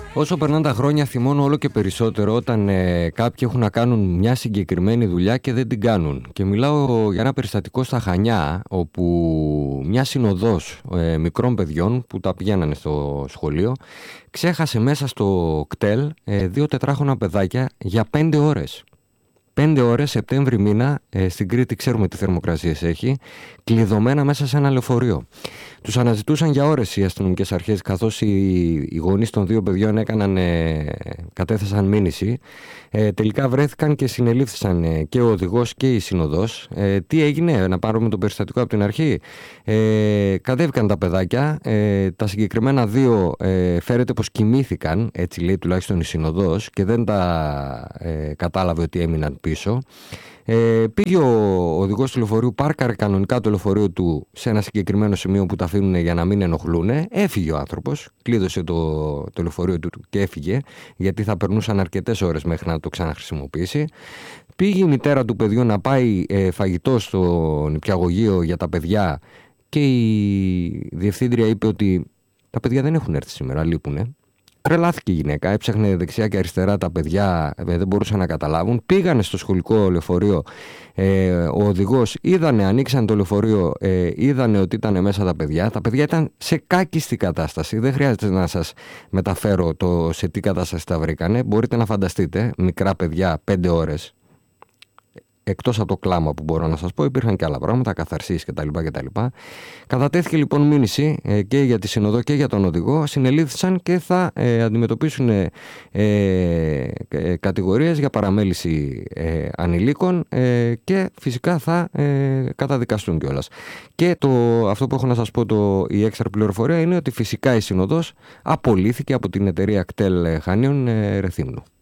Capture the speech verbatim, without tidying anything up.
Όσο περνάνε τα χρόνια, θυμώνω όλο και περισσότερο όταν ε, κάποιοι έχουν να κάνουν μια συγκεκριμένη δουλειά και δεν την κάνουν. Και μιλάω για ένα περιστατικό στα Χανιά, όπου μια συνοδός ε, μικρών παιδιών που τα πηγαίνανε στο σχολείο ξέχασε μέσα στο κτέλ ε, δύο τετράχρονα παιδάκια για πέντε ώρες. Πέντε ώρες, Σεπτέμβρη μήνα, ε, στην Κρήτη ξέρουμε τι θερμοκρασίες έχει, κλειδωμένα μέσα σε ένα λεωφορείο. Τους αναζητούσαν για ώρες οι αστυνομικές αρχές, καθώς οι, οι γονείς των δύο παιδιών έκαναν, ε, κατέθεσαν μήνυση. Ε, τελικά βρέθηκαν και συνελήφθησαν ε, και ο οδηγός και η συνοδός. Ε, τι έγινε, να πάρουμε το περιστατικό από την αρχή. Ε, κατέβηκαν τα παιδάκια, ε, τα συγκεκριμένα δύο ε, φέρεται πως κοιμήθηκαν, έτσι λέει τουλάχιστον η συνοδός, και δεν τα ε, κατάλαβε ότι έμειναν πίσω. Ε, πήγε ο οδηγός του λεωφορείου, πάρκαρε κανονικά το λεωφορείο του σε ένα συγκεκριμένο σημείο που τα αφήνουν για να μην ενοχλούν. Έφυγε ο άνθρωπος, κλείδωσε το, το λεωφορείο του και έφυγε, γιατί θα περνούσαν αρκετές ώρες μέχρι να το ξαναχρησιμοποιήσει. Πήγε η μητέρα του παιδιού να πάει ε, φαγητό στο νηπιαγωγείο για τα παιδιά και η διευθύντρια είπε ότι τα παιδιά δεν έχουν έρθει σήμερα, λείπουνε. Τρελάθηκε η γυναίκα, έψαχνε δεξιά και αριστερά τα παιδιά, δεν μπορούσαν να καταλάβουν. Πήγανε στο σχολικό λεωφορείο, ε, ο οδηγός είδανε, ανοίξαν το λεωφορείο, ε, είδανε ότι ήταν μέσα τα παιδιά. Τα παιδιά ήταν σε κάκιστη κατάσταση, δεν χρειάζεται να σας μεταφέρω το σε τι κατάσταση τα βρήκανε. Μπορείτε να φανταστείτε, μικρά παιδιά, πέντε ώρες. Εκτός από το κλάμα που μπορώ να σας πω, υπήρχαν και άλλα πράγματα, καθαρσίες κτλ. κτλ. Κατατέθηκε λοιπόν μήνυση ε, και για τη συνοδό και για τον οδηγό. Συνελήφθησαν και θα ε, αντιμετωπίσουν ε, ε, κατηγορίες για παραμέληση ε, ανηλίκων ε, και φυσικά θα ε, καταδικαστούν κιόλας. Και το, αυτό που έχω να σας πω, το, η έξτρα πληροφορία είναι ότι φυσικά η συνοδός απολύθηκε από την εταιρεία κτέλ Χανίων ε, Ρεθύμνου.